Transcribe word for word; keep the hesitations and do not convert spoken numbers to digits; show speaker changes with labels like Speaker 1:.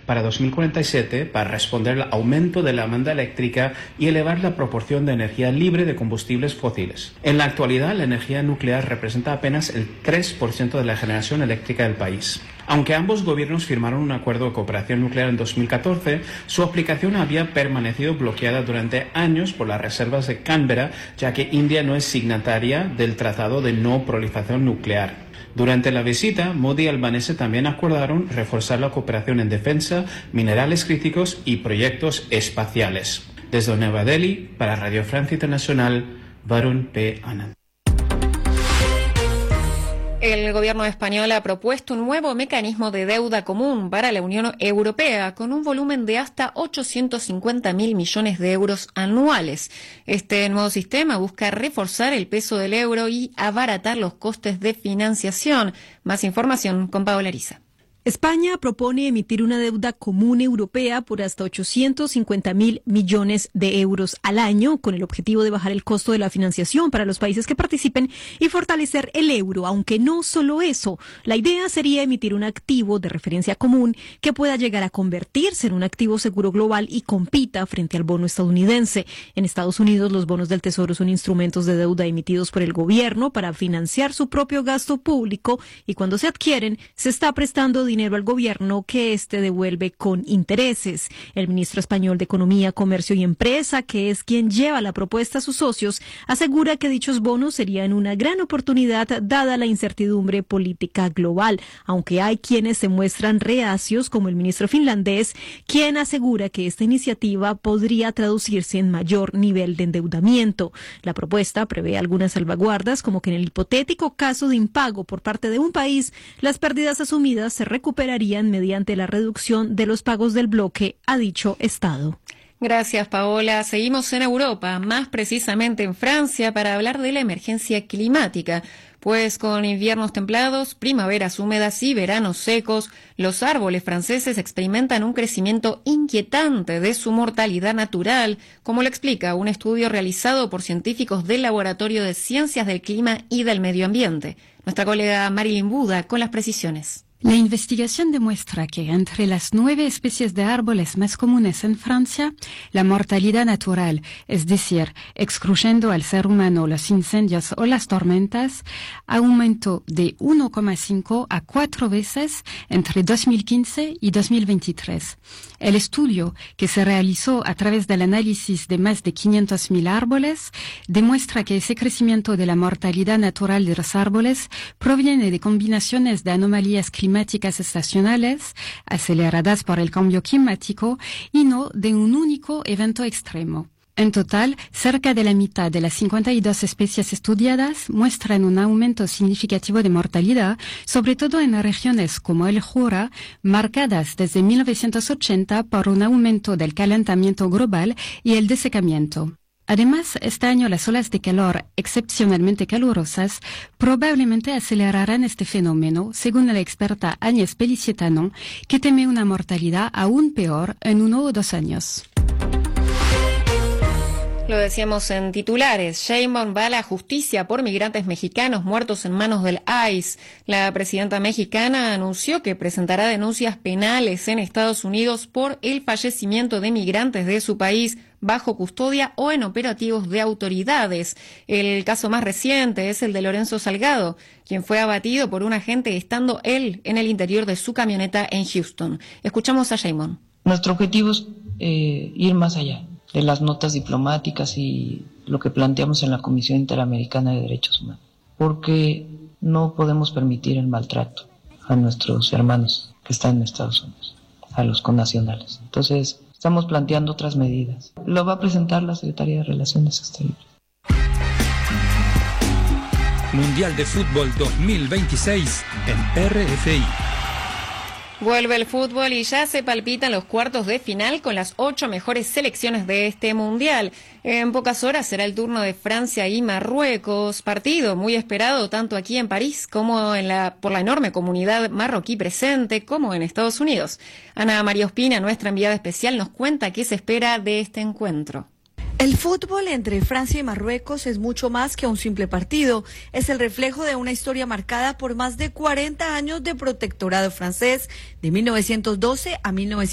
Speaker 1: para dos mil cuarenta y siete para responder al aumento de la demanda eléctrica y elevar la proporción de energía libre de combustibles fósiles. En la actualidad, la energía nuclear representa apenas el tres por ciento de la generación eléctrica del país. Aunque ambos gobiernos firmaron un acuerdo de cooperación nuclear en dos mil catorce, su aplicación había permanecido bloqueada durante años por las reservas de Canberra, ya que India no es signataria del Tratado de No Proliferación Nuclear. Durante la visita, Modi y Albanese también acordaron reforzar la cooperación en defensa, minerales críticos y proyectos espaciales. Desde Nueva Delhi, para Radio Francia Internacional, Varun P. Anand.
Speaker 2: El gobierno español ha propuesto un nuevo mecanismo de deuda común para la Unión Europea con un volumen de hasta ochocientos cincuenta mil millones de euros anuales. Este nuevo sistema busca reforzar el peso del euro y abaratar los costes de financiación. Más información con Paola Ariza.
Speaker 3: España propone emitir una deuda común europea por hasta ochocientos cincuenta mil millones de euros al año, con el objetivo de bajar el costo de la financiación para los países que participen y fortalecer el euro. Aunque no solo eso, la idea sería emitir un activo de referencia común que pueda llegar a convertirse en un activo seguro global y compita frente al bono estadounidense. En Estados Unidos, los bonos del Tesoro son instrumentos de deuda emitidos por el gobierno para financiar su propio gasto público y cuando se adquieren, se está prestando dinero dinero al gobierno que éste devuelve con intereses. El ministro español de Economía, Comercio y Empresa, que es quien lleva la propuesta a sus socios, asegura que dichos bonos serían una gran oportunidad dada la incertidumbre política global, aunque hay quienes se muestran reacios, como el ministro finlandés, quien asegura que esta iniciativa podría traducirse en mayor nivel de endeudamiento. La propuesta prevé algunas salvaguardas, como que en el hipotético caso de impago por parte de un país, las pérdidas asumidas se recuperarían mediante la reducción de los pagos del bloque a dicho Estado.
Speaker 2: Gracias, Paola. Seguimos en Europa, más precisamente en Francia, para hablar de la emergencia climática. Pues con inviernos templados, primaveras húmedas y veranos secos, los árboles franceses experimentan un crecimiento inquietante de su mortalidad natural, como lo explica un estudio realizado por científicos del Laboratorio de Ciencias del Clima y del Medio Ambiente. Nuestra colega Marilyn Buda con las precisiones.
Speaker 4: La investigación demuestra que entre las nueve especies de árboles más comunes en Francia, la mortalidad natural, es decir, excluyendo al ser humano los incendios o las tormentas, aumentó de uno coma cinco a cuatro veces entre dos mil quince y dos mil veintitrés. El estudio, que se realizó a través del análisis de más de quinientos mil árboles, demuestra que ese crecimiento de la mortalidad natural de los árboles proviene de combinaciones de anomalías climáticas climáticas estacionales aceleradas por el cambio climático y no de un único evento extremo. En total, cerca de la mitad de las cincuenta y dos especies estudiadas muestran un aumento significativo de mortalidad, sobre todo en regiones como el Jura, marcadas desde mil novecientos ochenta por un aumento del calentamiento global y el desecamiento. Además, este año las olas de calor excepcionalmente calurosas probablemente acelerarán este fenómeno, según la experta Agnès Pelicietano, que teme una mortalidad aún peor en uno o dos años.
Speaker 2: Lo decíamos en titulares, Sheinbaum va a la justicia por migrantes mexicanos muertos en manos del I C E. La presidenta mexicana anunció que presentará denuncias penales en Estados Unidos por el fallecimiento de migrantes de su país bajo custodia o en operativos de autoridades. El caso más reciente es el de Lorenzo Salgado, quien fue abatido por un agente estando él en el interior de su camioneta en Houston. Escuchamos a Sheinbaum.
Speaker 5: Nuestro objetivo es eh, ir más allá de las notas diplomáticas y lo que planteamos en la Comisión Interamericana de Derechos Humanos, porque no podemos permitir el maltrato a nuestros hermanos que están en Estados Unidos, a los connacionales. Entonces, estamos planteando otras medidas. Lo va a presentar la Secretaría de Relaciones Exteriores.
Speaker 6: Mundial de Fútbol dos mil veintiséis en R F I.
Speaker 2: Vuelve el fútbol y ya se palpitan los cuartos de final con las ocho mejores selecciones de este mundial. En pocas horas será el turno de Francia y Marruecos, partido muy esperado tanto aquí en París como en la por la enorme comunidad marroquí presente como en Estados Unidos. Ana María Ospina, nuestra enviada especial, nos cuenta qué se espera de este encuentro.
Speaker 7: El fútbol entre Francia y Marruecos es mucho más que un simple partido. Es el reflejo de una historia marcada por más de cuarenta años de protectorado francés, de mil novecientos doce a mil novecientos